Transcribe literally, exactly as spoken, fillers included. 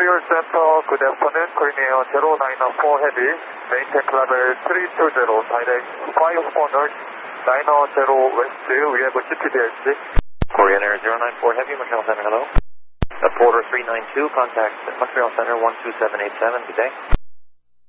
Montreal Center, good afternoon. Korean Air zero nine four Heavy, maintain level three two zero, direct five four north, nine zero west, we have a G P D S C. Korean Air zero nine four Heavy, Montreal Center, hello. The Porter three nine two, contact Montreal Center one two seven eight seven, good day.